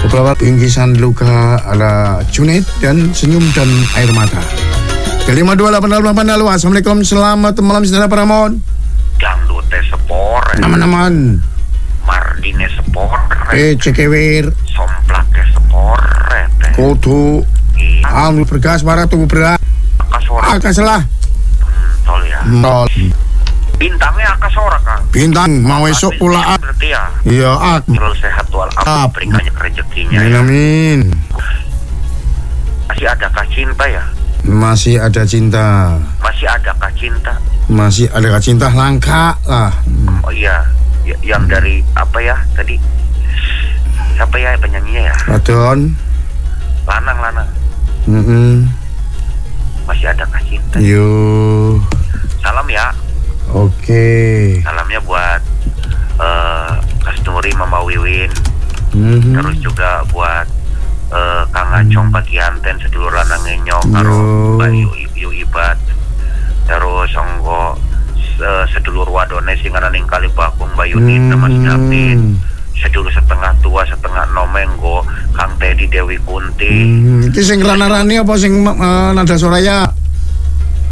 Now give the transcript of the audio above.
Pelawat bingkisan luka ala Junaid dan senyum dan air mata. Ke-52888 halo, assalamualaikum, selamat malam saudara Paramon. Dangdut teh sepor. Aman-aman. Mardine sepor. Cekewir. Somplak teh sepor. Kudu. Almi bergas marah tubuh berat. Akasalah. Tol ya. Tol. Bintangnya akasora Kang. Bintang mau esok pula. Berarti ya. Iya, Terus sehat walafiat, berikannya rezekinya. Amin. Masih adakah cinta ya? Masih ada cinta. Masih adakah cinta? Masih ada cinta langka lah. Oh iya, yang dari apa ya tadi? Siapa ya penyanyinya ya? Radon. Lanang. Masih adakah cinta? Yo. Salam ya. Oke. Salamnya buat Kasturi, Mama Wiwin. Terus juga buat Kang Acong Pagianten sedulur lanang ngenyong karo Mbak Yu Ibat. Terus songgo sedulur wadone sing ana ning Kalibakung Mbak Yunita Mas David. Sedulur setengah tua setengah nomenggo Kang Teddy Dewi Kunti. Iki sing rana-rani apa sing nada Soraya?